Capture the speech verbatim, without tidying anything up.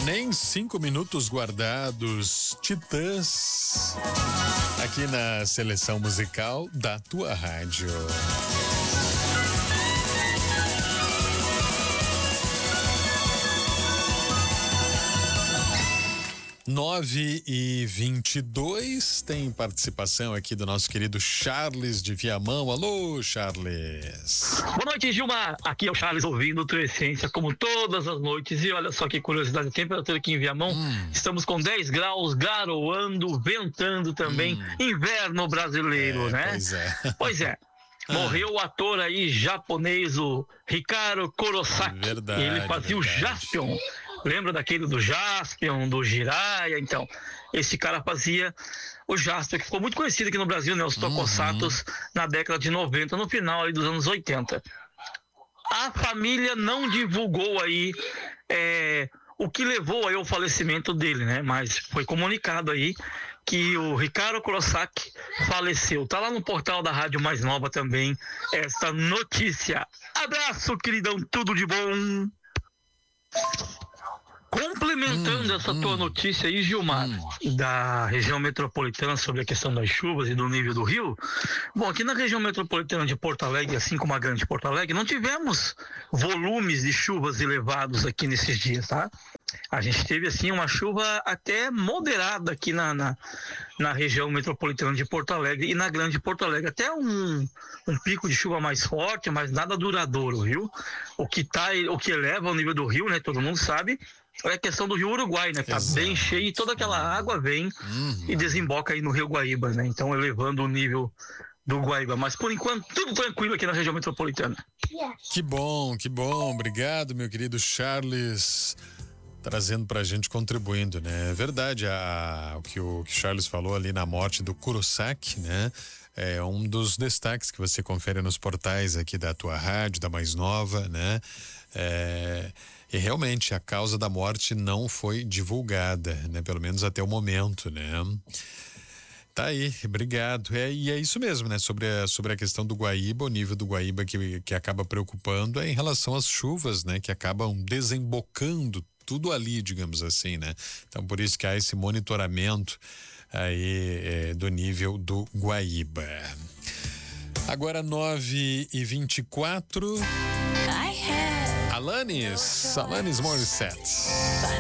Nem cinco minutos guardados, Titãs, aqui na seleção musical da tua rádio. Nove e vinte e dois, tem participação aqui do nosso querido Charles de Viamão. Alô, Charles. Boa noite, Gilmar. Aqui é o Charles ouvindo Tua Essência, como todas as noites. E olha só que curiosidade, a temperatura aqui em Viamão, hum. estamos com dez graus, garoando, ventando também. Hum. Inverno brasileiro, é, né? Pois é. Pois é. Morreu o ator aí japonês, o Ricardo Kurosaki. Verdade, Ele fazia verdade. o Jaspion. Lembra daquele do Jaspion, do Jiraiya? Então, esse cara fazia o Jaspion, que ficou muito conhecido aqui no Brasil, né? Os Tokusatsus, uhum. na década de noventa, no final aí dos anos oitenta. A família não divulgou aí é, o que levou aí ao falecimento dele, né? Mas foi comunicado aí que o Ricardo Kurosaki faleceu. Tá lá no portal da Rádio Mais Nova também essa notícia. Abraço, queridão, tudo de bom. Complementando hum, essa hum, tua notícia aí, Gilmar, hum. da região metropolitana sobre a questão das chuvas e do nível do rio. Bom, aqui na região metropolitana de Porto Alegre, assim como a grande Porto Alegre, não tivemos volumes de chuvas elevados aqui nesses dias, tá? A gente teve, assim, uma chuva até moderada aqui na, na, na região metropolitana de Porto Alegre e na grande Porto Alegre. Até um, um pico de chuva mais forte, mas nada duradouro, viu? O que, tá, o que eleva o nível do rio, né? Todo mundo sabe, é a questão do Rio Uruguai, né? Tá Exato. Bem cheio e toda aquela água vem uhum. e desemboca aí no Rio Guaíba, né? Então, elevando o nível do Guaíba. Mas, por enquanto, tudo tranquilo aqui na região metropolitana. Que bom, que bom. Obrigado, meu querido Charles, trazendo pra gente, contribuindo, né? É verdade, a, o, que o que o Charles falou ali na morte do Kurosaki, né? É um dos destaques que você confere nos portais aqui da tua rádio, da Mais Nova, né? É, e realmente a causa da morte não foi divulgada, né? Pelo menos até o momento, né? Tá aí, obrigado. É, e é isso mesmo, né? Sobre a, sobre a questão do Guaíba, o nível do Guaíba que, que acaba preocupando é em relação às chuvas, né? Que acabam desembocando tudo ali, digamos assim, né? Então, por isso que há esse monitoramento aí é, do nível do Guaíba. Agora nove e vinte e quatro. Alanis, Alanis Morissette.